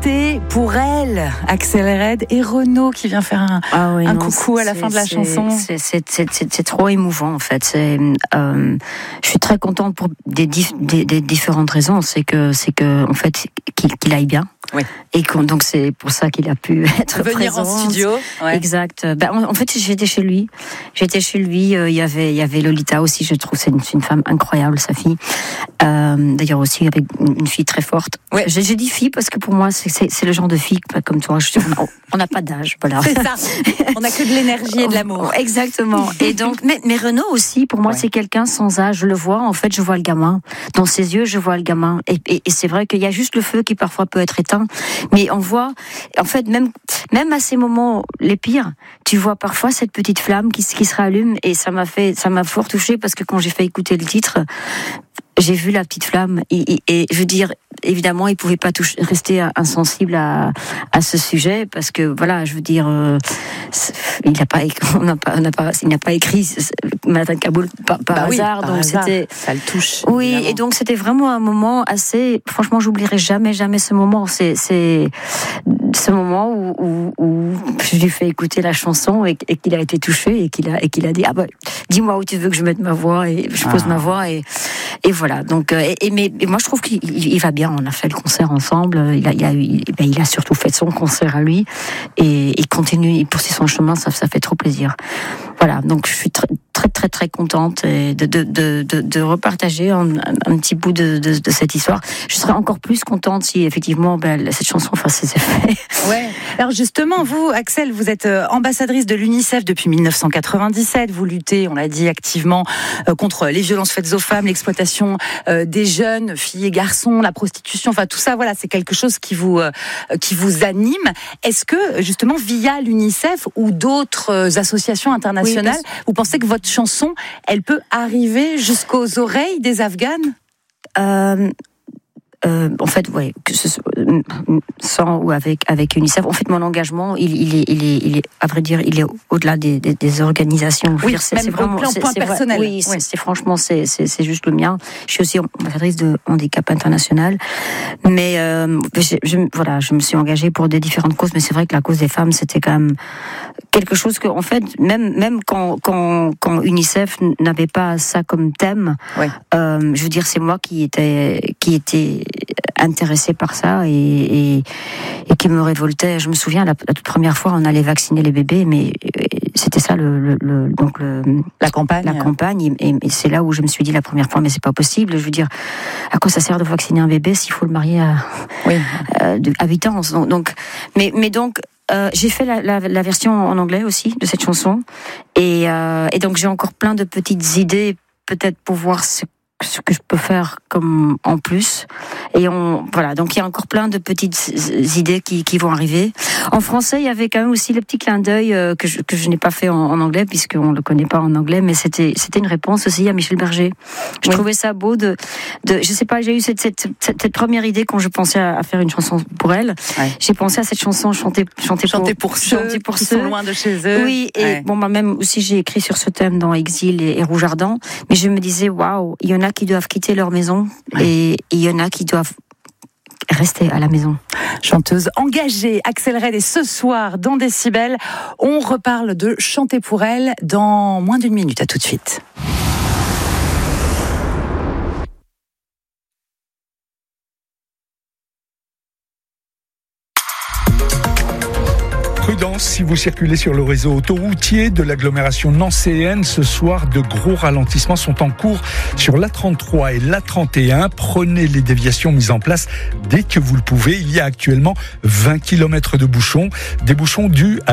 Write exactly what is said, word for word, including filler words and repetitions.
Chanter pour elle, Axel Red et Renaud qui vient faire un, ah oui, un non, coucou à la fin de la chanson. C'est, c'est, c'est, c'est, c'est trop émouvant en fait. C'est, euh, je suis très contente pour des, dif, des, des différentes raisons. C'est que, c'est que en fait, qu'il, qu'il aille bien. Oui. Et donc c'est pour ça qu'il a pu être venir présent. en studio. Ouais. Exact. Ben, en, en fait, j'étais chez lui. J'étais chez lui. Euh, il y avait, il y avait Lolita aussi. Je trouve c'est une, c'est une femme incroyable, sa fille. Euh, d'ailleurs aussi avec une fille très forte. Ouais. J'ai, j'ai dit fille parce que pour moi c'est, c'est, c'est le genre de fille comme toi. Je, on n'a pas d'âge, voilà. C'est ça. On n'a que de l'énergie et de l'amour. Exactement. Et donc, mais, mais Renaud aussi, pour moi, ouais. c'est quelqu'un sans âge. Je le vois. En fait, je vois le gamin dans ses yeux. Je vois le gamin. Et, et, et c'est vrai qu'il y a juste le feu qui parfois peut être éteint. Mais on voit, en fait, même, même à ces moments les pires, tu vois parfois cette petite flamme qui, qui se rallume et ça m'a fait, ça m'a fort touchée parce que quand j'ai fait écouter le titre, j'ai vu la petite flamme et, et, et je veux dire, évidemment, il pouvait pas toucher, rester insensible à, à ce sujet parce que voilà, je veux dire, euh, il n'a pas, on n'a pas, on n'a pas, il n'a pas écrit Manhattan Kaboul par, par bah hasard, oui, par donc hasard, c'était, ça le touche. Oui, évidemment. Et donc c'était vraiment un moment assez, franchement, j'oublierai jamais, jamais ce moment. C'est, c'est ce moment où, où, où je lui fais écouter la chanson et, et qu'il a été touché et qu'il a, et qu'il a dit ah bah, dis-moi où tu veux que je mette ma voix et je pose ah. ma voix et et voilà. Donc et, et mais et moi je trouve qu'il il va bien. On a fait le concert ensemble. Il a il a il, ben, il a surtout fait son concert à lui et il continue, il poursuit son chemin. Ça ça fait trop plaisir. Voilà. Donc je suis très très très très contente de de de de, de repartager un, un petit bout de, de de cette histoire. Je serais encore plus contente si effectivement ben, cette chanson fasse ses effets. Ouais. Alors justement, vous, Axel, vous êtes ambassadrice de l'UNICEF depuis dix-neuf cent quatre-vingt-dix-sept. Vous luttez, on l'a dit, activement contre les violences faites aux femmes, l'exploitation des jeunes, filles et garçons, la prostitution. Enfin, tout ça, voilà, c'est quelque chose qui vous qui vous anime. Est-ce que justement, via l'UNICEF ou d'autres associations internationales, oui, vous pensez que votre chanson, elle peut arriver jusqu'aux oreilles des Afghanes ? euh... Euh, en fait, ouais, que ce soit sans ou avec avec UNICEF. En fait, mon engagement, il, il est, il est, il est, à vrai dire, il est au-delà des, des, des organisations. Oui, dire, c'est, même c'est vraiment, au plan c'est, point c'est personnel. Vrai, oui, oui. C'est, c'est franchement, c'est, c'est, c'est juste le mien. Je suis aussi ambassadrice de handicap international, mais euh, je, je, voilà, je me suis engagée pour des différentes causes. Mais c'est vrai que la cause des femmes, c'était quand même quelque chose que, en fait, même même quand quand quand UNICEF n'avait pas ça comme thème, oui. euh, je veux dire, c'est moi qui était qui était intéressée par ça et, et, et qui me révoltait. Je me souviens, la, la toute première fois, on allait vacciner les bébés, mais c'était ça le, le, le donc le la campagne. La campagne, et, et c'est là où je me suis dit la première fois, mais c'est pas possible. Je veux dire, à quoi ça sert de vacciner un bébé s'il faut le marier à, oui. à, à huit ans. Donc, donc, mais, mais donc. Euh, j'ai fait la, la, la version en anglais aussi de cette chanson et, euh, et donc j'ai encore plein de petites idées peut-être pour voir ce ce que je peux faire comme en plus et on voilà donc il y a encore plein de petites idées qui qui vont arriver. En français il y avait quand même aussi le petit clin d'œil euh, que je que je n'ai pas fait en, en anglais puisqu'on le connaît pas en anglais, mais c'était c'était une réponse aussi à Michel Berger. Je oui. trouvais ça beau de de je sais pas, j'ai eu cette cette cette, cette première idée quand je pensais à, à faire une chanson pour elle. Ouais. J'ai pensé à cette chanson chanter chanter, chanter pour, pour ceux chanter pour qui ceux. sont loin de chez eux. Oui et ouais. bon bah même aussi j'ai écrit sur ce thème dans Exil et, et Rouge Ardent, mais je me disais waouh, il y en a qui doivent quitter leur maison ouais. et il y en a qui doivent rester à la maison. Chanteuse engagée, Axel Red, et ce soir dans Décibel, on reparle de Chanter pour elle dans moins d'une minute. À tout de suite. Prudence si vous circulez sur le réseau autoroutier de l'agglomération nancéenne. Ce soir, de gros ralentissements sont en cours sur l'A trente-trois et l'A trente et un. Prenez les déviations mises en place dès que vous le pouvez. Il y a actuellement vingt kilomètres de bouchons, des bouchons dus à